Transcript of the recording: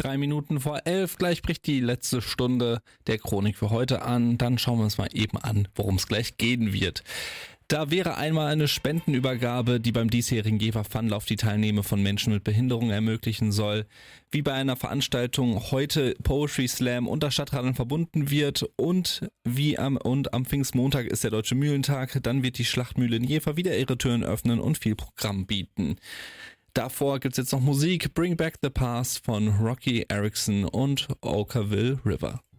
3 Minuten vor 11. Gleich bricht die letzte Stunde der Chronik für heute an. Dann schauen wir uns mal eben an, worum es gleich gehen wird. Da wäre einmal eine Spendenübergabe, die beim diesjährigen Geber-Funlauf die Teilnahme von Menschen mit Behinderung ermöglichen soll. Wie bei einer Veranstaltung heute Poetry Slam unter Stadtradern verbunden wird und am Pfingstmontag ist der Deutsche Mühlentag. Dann wird die Schlachtmühle in Jever wieder ihre Türen öffnen und viel Programm bieten. Davor gibt's jetzt noch Musik. Bring Back the Past von Rocky Erickson und Oakville River.